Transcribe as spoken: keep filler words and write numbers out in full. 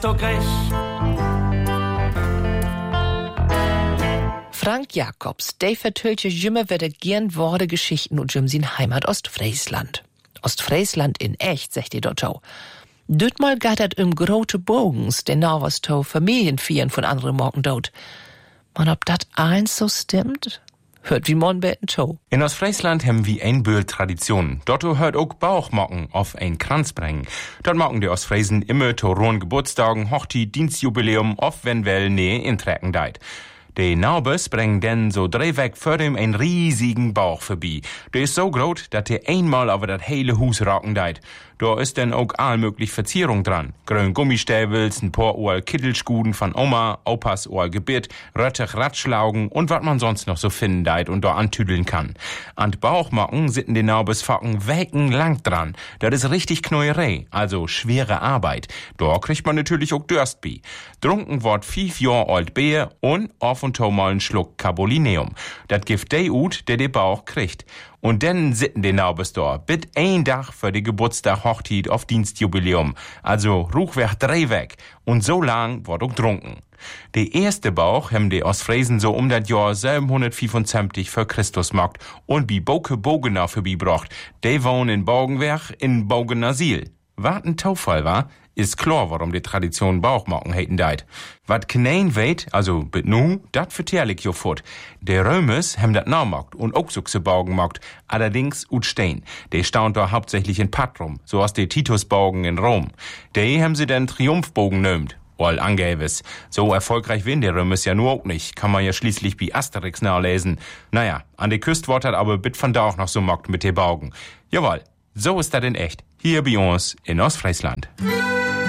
Frank Jacobs, der vertöllt jümme wieder gern Worte Geschichten und jüm sin Heimat Ostfriesland. Ostfriesland in echt, sagt die dort auch. Dütmal geht dat um grote Bogens, den Nauwers to Familienvieren von anderen Morgen dort. Man, ob dat eins so stimmt? Hört wie man beten to. In Ostfriesland haben wir ein Bühl Tradition. Dort hört auch Bauchmocken auf ein Kranz bringen. Dort mocken die Ostfriesen immer to rohen Geburtstagen, Hochti, Dienstjubiläum, auf wenn well nähe intrecken deit. Die Naubes bringen denn so drei weg vor dem einen riesigen Bauch vorbei. Der ist so groß, dass der einmal über das hele Hus rocken deit. Da ist denn auch allmöglich Verzierung dran. Grün Gummistäbels, ein paar Ohr Kittelschguden von Oma, Opas Ohr Gebit, Röttich Ratschlaugen und was man sonst noch so finden deit und da antüdeln kann. An Bauchmocken sitten die Naubes Focken weckenlang dran. Das ist richtig Knäuerei, also schwere Arbeit. Da kriegt man natürlich auch Durst bei. Drunken wird fünf Jahr alt Bier und auf und to mal einen Schluck Carbolineum. Das gibt der ut, der den Bauch kriegt. Und dann sitten die Naubes da, bit ein Tag für die Geburtstag Hochtit auf Dienstjubiläum. Also ruchweg drei weg. Und so lang wird auch trunken. Der erste Bauch haben die Ostfriesen so um das Jahr siebenhundertfünfundsiebzig vor Christus gemacht und bi Boke Bogener vorbeibracht. Die wohnen in Bogenwerk in Bogenasyl. Wat ein Taufall war, ist klar, warum die Tradition Bauchmocken heiten deit. Wat kenein weet, also bit nu, dat vertell ich jo fort. Der Römes hem dat naumokt und auch so Baugen mokt, allerdings ut Stein. Der staunt da hauptsächlich in Patrum, so aus de Titusbaugen in Rom. De hem sie den Triumphbogen nömt. Wohl angäbes. So erfolgreich win der Römes ja nur auch nicht. Kann man ja schließlich wie Asterix nachlesen. Naja, an der Küste wird dat aber bit von da auch noch so mockt mit de Baugen. Jawohl, so ist dat in echt. Hier bei uns in Ostfriesland.